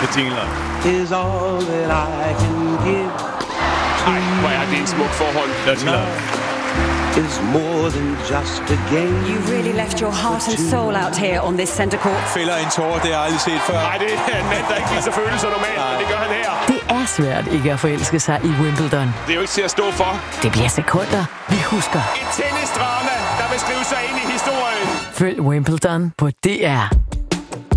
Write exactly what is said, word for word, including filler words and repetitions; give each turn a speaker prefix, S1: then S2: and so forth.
S1: med jingler.
S2: Is all that I can give.
S3: Ej, hvor er det en smuk forhold.
S1: Lad os høre.
S2: Is more than just a game.
S4: You really left your heart and soul out here on this center court.
S5: Fælder en tårer, det har jeg aldrig set før.
S3: Nej, det er en mand, der ikke viser følelser normalt, men det gør han her.
S6: Det er svært ikke at forelske sig i Wimbledon.
S3: Det er jo ikke til at stå for.
S6: Det bliver sekunder, vi husker.
S3: Et tennisdrama, der vil skrive sig ind i historien.
S6: Følg Wimbledon på D R.